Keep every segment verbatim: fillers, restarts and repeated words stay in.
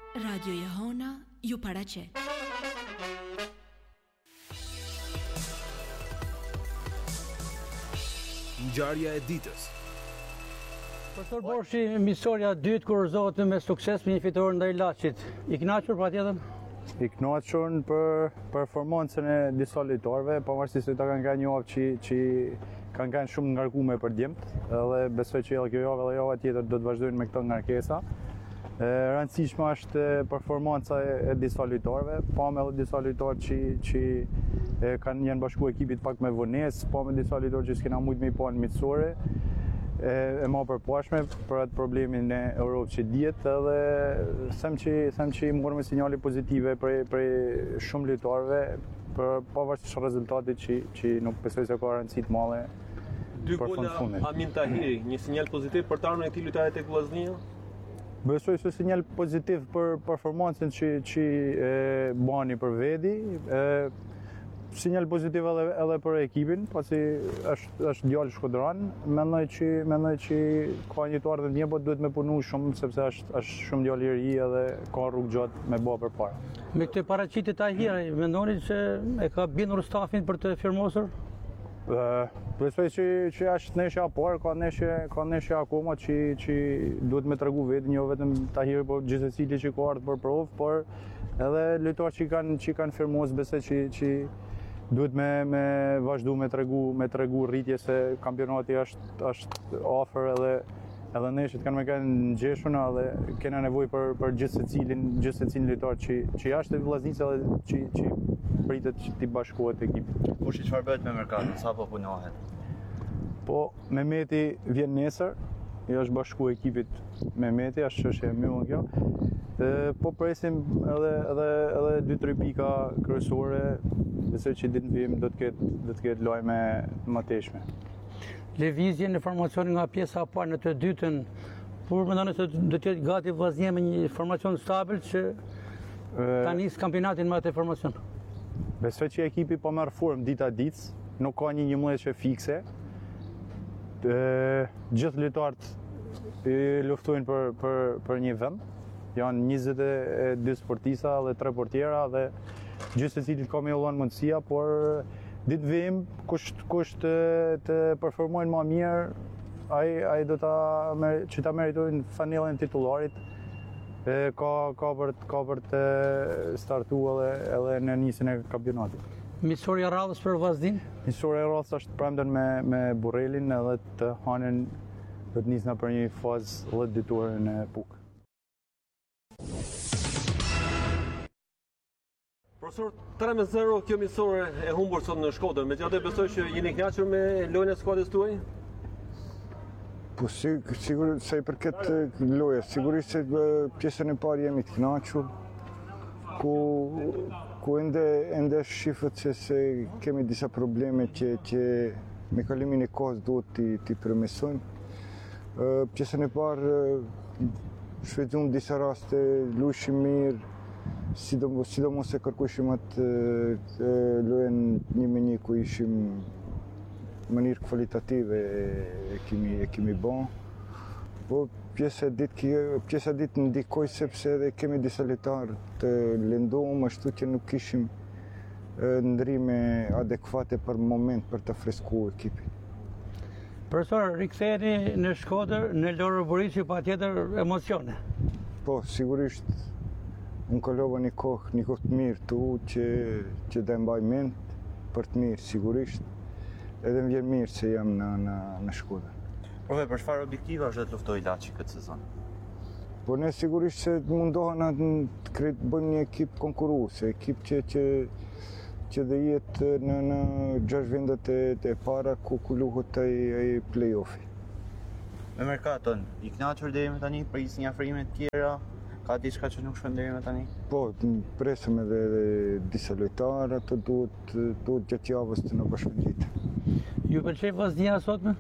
Radio Jehona ju paraqet. Ngjarja e ditës. Pastor Borshi, misionia e dytë kurorëzohet me sukses me një fitore ndaj Laçit. I kënaqur patjetër? I kënaqur për performancën e disa lojtarëve, pavarësisht se ata kanë kanë një javë që që kanë kanë shumë ngarkuar për djemt, edhe besoj që edhe kjo javë edhe java tjetër do të vazhdojnë me këto ngarkesa. E rëndësishme është performanca e disa lojtarëve, pa me edhe disa lojtarë që që e kanë janë bashkuar ekipit pak me vonesë, pa me disa lojtarë që s'kena mujt me i pa në mitësore. E, e ma përpashme për atë problemin e Europë që dihet, edhe them që them që morëm sinjale pozitive për për shumë lojtarëve, për pavarësisht rezultatit që që nuk besoj se ka rëndësi të madhe. Dy gola Amin Tahiri, një sinjal pozitiv për të ardhurën e këtij lojtari tek Vllaznia? Besoj se sinjal pozitiv për performancën që që e bani për Vedi, e, sinjal pozitiv edhe edhe për ekipin, pasi është është djalë shkodran, mendoj që mendoj që ka një të ardhmë mirë, por duhet me punu shumë sepse është është shumë djalë i ri edhe ka rrugë gjatë me bë përpara. Me këtë paraqitje të Tahiri, mendoni se e ka bindur stafin për të firmosur? Ë, besoj që që është neshja e parë, ka neshje ka neshje akoma që që duhet me tregu vetë, jo vetëm Tahiri, por gjithsesi që ka ardhur për provë, por edhe lojtarë që kanë që kanë firmos, besoj që që duhet me me vazhdu me tregu me tregu rritje se kampionati është është afër edhe edhe ne që kanë me kanë ngjeshur edhe kena nevojë për për gjithë secilin gjithë secilin lojtar që që jashtë e Vllaznisë edhe që që pritet që të bashkohet ekipi. Po si çfarë bëhet me merkatin, sa po punohet? Po Mehmeti vjen nesër, i është bashkuar ekipit Mehmeti, është çështje e mirë kjo. E, po presim edhe edhe edhe dy tre pika kryesore, besoj që ditë në vijim do të ketë do të ketë lojme më teshme. Lëvizje në formacion nga pjesa e parë në të dytën, por mendoni se do të jetë gati Vllaznia me një formacion stabil që ta nis kampionatin me atë formacion. Besoj që ekipi po merr formë dita ditës, nuk ka një njëmbëdhjetë fikse. E, gjithë lojtarët i luftojnë për për për një vend. Janë njëzet e dy sportista dhe tre portiera dhe gjithë secili ka me ullon mundësia, por ditë vim, kush kush të, të performojnë më mirë, ai ai do ta që ta meritojnë fanellën titullarit. E, ka ka për ka për të startuar edhe edhe në nisjen e kampionatit. Misionia radhës për Vllaznin? Misionia e radhës është premten me me Burrelin edhe të hanën do të nisna për një fazë dhjetë ditore në Puk. Profesor, tre me zero kjo miqësore e humbur sot në Shkodër, megjithatë besoj që jeni kënaqur me lojën e skuadrës tuaj? Po sig sigur se i përket lojës, sigurisht se pjesën e parë jemi të kënaqur, ku ku ende ende shifët se se kemi disa probleme që që me kalimin e kohës duhet t'i t'i përmirësojmë. Pjesën e parë shfrytzuam disa raste, luajshim mirë, sidomos sidomos e kërkueshim atë lojën një me një ku ishim në mënyrë kvalitative e kemi e kemi bën. Po pjesa e ditë pjesa e ditë ndikoi sepse edhe kemi disa lojtarë të lënduam ashtu që nuk kishim ndrime adekuate për moment për të freskuar ekipin. Profesor, riktheheni në Shkodër, në Loro Buriçi, patjetër emocione. Po, sigurisht unë kalova një kohë, një kohë të mirë tu që që do mbaj mend për të mirë sigurisht. Edhe më vjen mirë se jam në në në Shkodër. Por për çfarë objektiva është të luftoj Laçi këtë sezon? Po ne sigurisht se mundohen të kret bëjmë një ekip konkurrues, ekip që që që dhe jetë në në gjashtë vendet e, e para ku ku luhet ai ai play-offi. Me merkaton, i kënaqur deri më tani për një afërime të tjera? Ka diçka që nuk shkon deri më tani? Po, presim edhe, edhe disa lojtarë, ato duhet duhet gjatë javës të na bashkëngjitë. Ju pëlqej Vllaznia sotme?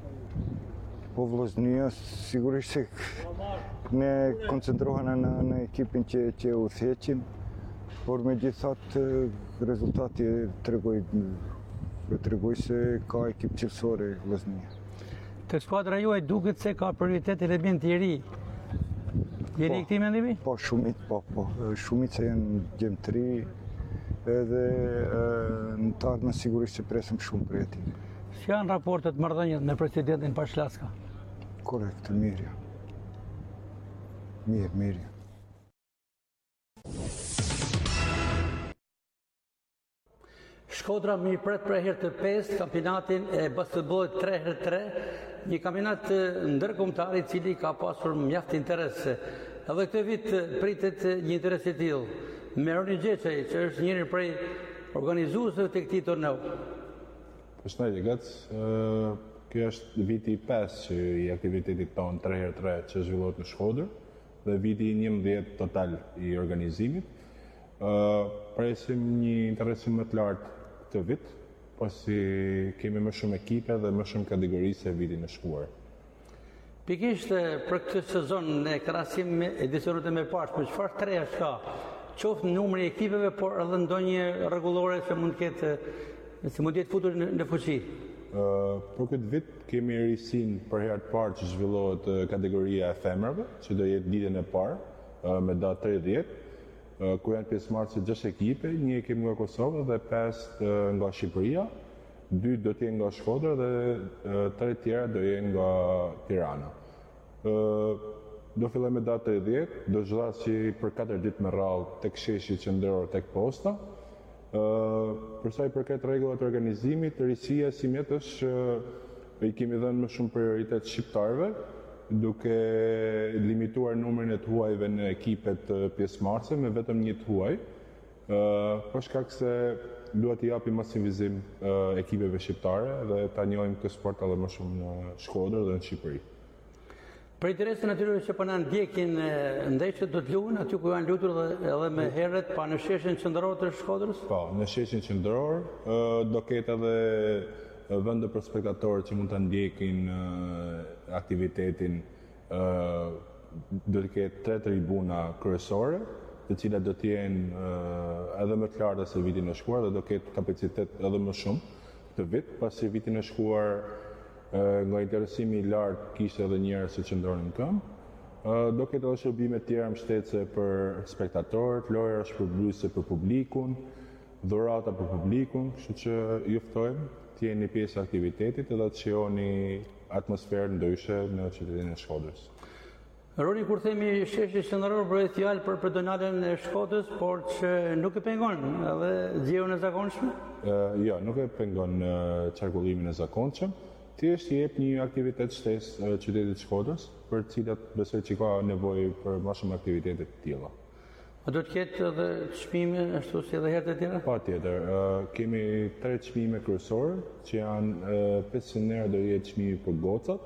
Po Vllaznia sigurisht se ne koncentrohena në, në ekipin që që u theqim, por megjithatë rezultati tregoi tregoi se ka ekip cilësor Vllaznia. Tek skuadra juaj duket se ka prioritet elementi i ri. Jeni i këtij mendimi? Po, shumit, po, po. Shumica janë gjemtëri edhe në të ardhmen sigurisht që presëm shumë për jeti. Si janë raportet marrëdhëniet me presidentin Pashlaska? Korrekt, mirë. Mirë, mirë. Shkodra mi pret për herë të pesë kampionatin e basketbollit tre për tre, një kampionat ndërkombëtar i cili ka pasur mjaft interes. Edhe këtë vit pritet një interes i tillë. Meroni Gjeçaj, që është njëri prej organizuesve të këtij torneu. Përshëndetje Gac, kjo është viti i pesë që i aktivitetit tonë tre për tre që zhvillohet në Shkodër dhe viti i njëmbëdhjetë total i organizimit. Presim një interesim më të lartë këtë vit, pasi kemi më shumë ekipe dhe më shumë kategori se vitin e shkuar. Pikisht për këtë sezon në krahasim me edicionet e mëparshme, çfarë treja ka? Qoftë numri i ekipeve, por edhe ndonjë rregullore që mund të ketë, që mund të jetë futur në fuqi. Për këtë vit kemi risin për herë të parë që zhvillohet kategoria e femrave, që do jetë ditën e parë me datë tridhjetë. Ku janë pjesëmarrëse gjashtë ekipe, një ekip nga Kosova dhe pesë nga Shqipëria, dy do të jenë nga Shkodra dhe tre tjera do jenë nga Tirana. Do filloj me datë tridhjetë, do zhvillasi për katër ditë me radhë tek sheshi qendror tek posta. Për sa i përket rregullat e organizimit, risia si mjet është i kemi dhënë më shumë prioritet shqiptarëve, duke limituar numrin e të huajve në ekipet pjesëmarrëse me vetëm një të huaj, për shkak se duhet t'i japim masivizim ekipeve shqiptare dhe ta njohim këtë sport edhe më shumë në Shkodër dhe në Shqipëri. Për interesin atyre që po na ndjekin ndeshjet do të luhen aty ku janë lutur edhe me herët pa në sheshin qendror të Shkodrës? Po, në sheshin qendror do ketë edhe vende për spektatorët që mund të ndjekin aktivitetin, do të ketë tre tribuna kryesore, të cilat do të jenë edhe më të larta se vitin e shkuar dhe do ketë kapacitet edhe më shumë këtë vit, pasi vitin e shkuar nga interesimi i lartë kishte edhe njerëz që qëndronin këmbë. Do ketë edhe shërbime tjera mbështetëse për spektatorët, lojra shpërblyese për publikun, dhurata për publikun, kështu që ju ftojmë të jeni pjesë e aktivitetit edhe të shihoni atmosferë ndryshe në qytetin e Shkodrës. Roni, kur themi sheshi qendror, bëhet fjalë për pedonalen e Shkodrës, por që nuk e pengon edhe gjeon e zakonshme? Jo, nuk e pengon qarkullimin e zakonshëm. Thjesht i jep një aktivitet shtesë qytetit të Shkodrës, për të cilat besoj që ka nevojë për më shumë aktivitete të tilla. A do të ketë edhe çmime ashtu si edhe herët e tjera? Patjetër, kemi tre çmime kryesore, që janë pesëqind euro do jetë çmimi për gocat,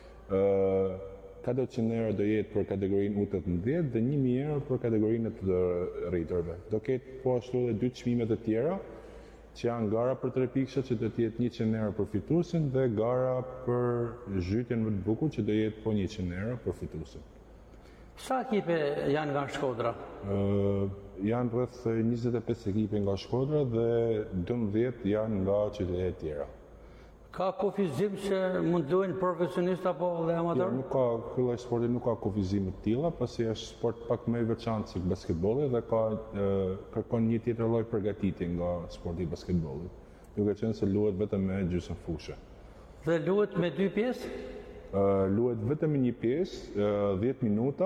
katërqind euro do jetë për kategorinë U tetëmbëdhjetë dhe një mijë euro për kategorinë e të rriturve. Do ketë po ashtu edhe dy çmime të tjera, që janë gara për tre pikëshat që do të jetë njëqind euro për fituesin dhe gara për zhytjen më të bukur që do jetë po njëqind euro për fituesin. Sa ekipe janë nga Shkodra? Janë rreth njëzet e pesë ekipe nga Shkodra dhe dymbëdhjetë janë nga qytetet e tjera. Ka kufizim që mund luajnë profesionist apo dhe amator? Jo, nuk ka, ky lloj sporti nuk ka kufizime të tilla, pasi është sport pak më i veçantë se basketbolli dhe ka kërkon një tjetër lloj përgatitje nga sporti i basketbollit, duke qenë se luhet vetëm me gjysmëfushë. Dhe luhet me dy pjesë? Luhet vetëm një pjesë, dhjetë minuta,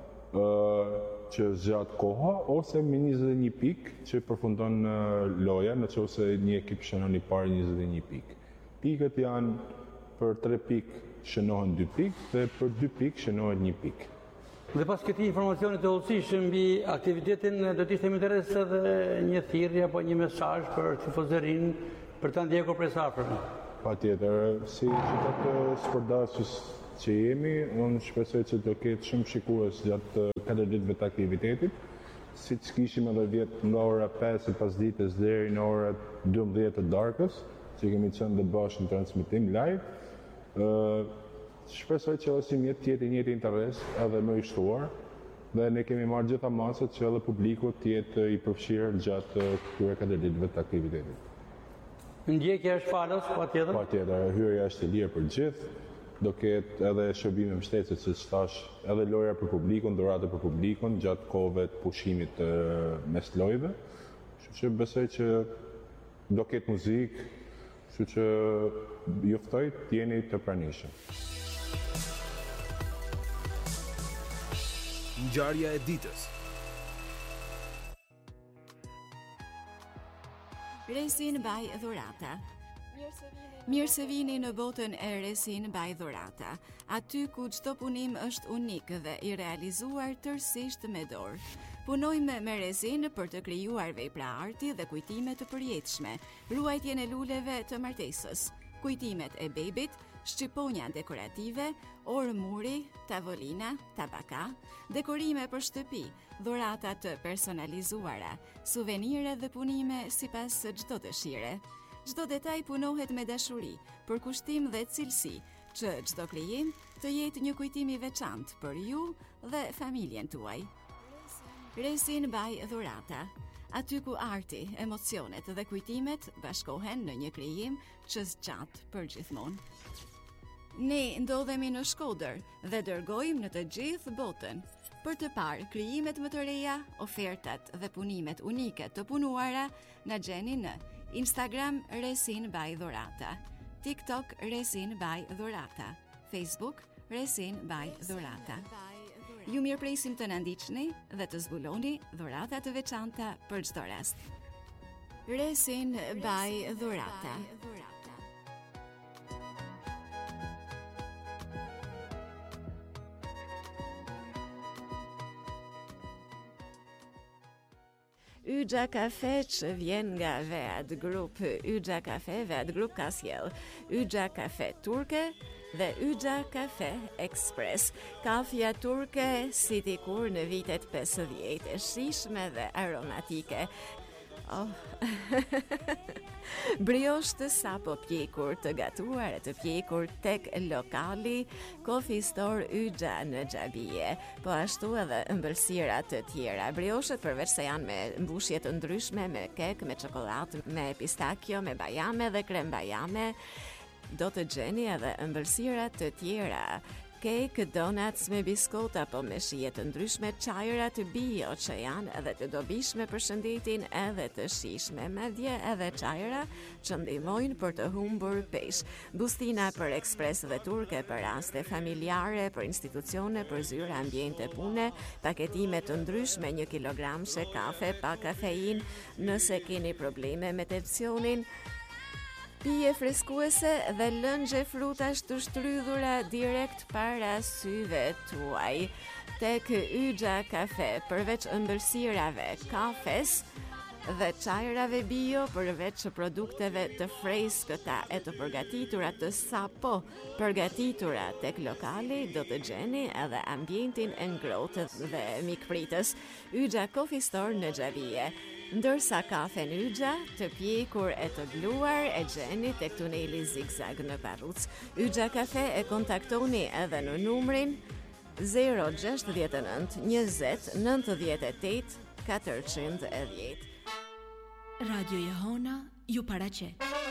që zgjat koha, ose me njëzet e një pikë që përfundon loja, nëse një ekip shënon i parë njëzet e një pikë. Pikët janë për tre pikë shënohen dy pikë dhe për dy pikë shënohet një pikë. Dhe pas këtij informacioni të hollësishëm mbi aktivitetin, do të ishte më interes edhe një thirrje apo një mesazh për tifozërinë për ta ndjekur prej së afërm. Patjetër, si qytet sportdashës që jemi, unë shpresoj që do ketë shumë shikues gjatë katër ditëve të aktivitetit, siç kishim edhe vjet nga ora pesë e pasdites deri në orët dymbëdhjetë të darkës, që kemi qenë dhe bashkë në transmitim live. Shpresoj që edhe si mjet të jetë njëjtë interes edhe më i shtuar, dhe ne kemi marrë gjitha masat që edhe publiku të jetë i përfshirë gjatë këtyre katër ditëve të aktivitetit. Ndjekja është falas, patjetër? Patjetër, hyrja është e lirë për gjithë. do ketë edhe shërbime mbështetëse, siç thash, edhe loja për publikun, dhurata për publikun gjatë kohëve të pushimit të mes lojëve. Kështu që besoj që do ketë muzikë, kështu që ju ftoj të jeni të pranishëm. Ngjarja e ditës. Resin by dhurata. Mirë se vini në botën e Resin by dhurata, aty ku çdo punim është unik dhe i realizuar tërësisht me dorë. Punojmë me resin për të krijuar vepra arti dhe kujtime të përjetshme, ruajtjen e luleve të martesës, kujtimet e bebit, shqiponja dekorative, orë muri, tavolina, tabaka, dekorime për shtëpi, dhurata të personalizuara, suvenire dhe punime sipas çdo dëshire. Çdo detaj punohet me dashuri, për kushtim dhe cilësi, që çdo krijim të jetë një kujtim i veçantë për ju dhe familjen tuaj. Resin by dhurata, aty ku arti, emocionet dhe kujtimet bashkohen në një krijim që zgjat për gjithmonë. Ne ndodhemi në Shkodër dhe dërgojmë në të gjithë botën për të parë krijimet më të reja, ofertat dhe punimet unike të punuara na gjeni në Instagram Resin by dhurata, TikTok Resin by dhurata, Facebook Resin by dhurata. Ju mirëpresim të na ndiqni dhe të zbuloni dhurata të veçanta për çdo rast. Resin by dhurata. Yxha Kafe që vjen nga Vead Group, Yxha Kafe, Vead Group ka sjell Yxha Kafe turke dhe Yxha Kafe Express. Kafja turke si dikur në vitet pesëdhjetë, e shijshme dhe aromatike. Oh. Briosh të sapo pjekur, të gatuar e të pjekur tek lokali Coffee Store Yxha në Xhabie, po ashtu edhe ëmbëlsira të tjera. Brioshet përveç se janë me mbushje të ndryshme, me kek, me çokoladë, me pistakjo, me bajame dhe krem bajame, do të gjeni edhe ëmbëlsira të tjera. Cake, donuts me biskota apo me shije të ndryshme, çajra të bio që janë edhe të dobishme për shëndetin edhe të shijshme, madje edhe çajra që ndihmojnë për të humbur peshë. Bustina për ekspres dhe turke për raste familjare, për institucione, për zyra, ambiente pune, paketime të ndryshme, një kilogramshe kafe pa kafein, nëse keni probleme me tensionin, pije freskuese dhe lëngje frutash të shtrydhura direkt para syve tuaj. Tek Yxha Kafe, përveç ëmbëlsirave, kafes dhe çajrave bio, përveç produkteve të freskëta e të përgatitura të sapo përgatitura tek lokali, do të gjeni edhe ambientin e ngrohtë dhe mikpritës. Yxha Coffee Store në Xhabie. Ndërsa kafen Yxha, të pjekur e të bluar, e gjeni tek tuneli Zigzag në Parruc. Yxha Kafe e kontaktoni edhe në numrin zero gjasht dhjetë e nëntë njëzet nëntëdhjetë e tetë katërqind e dhjetë. Radio Jehona ju paraqet.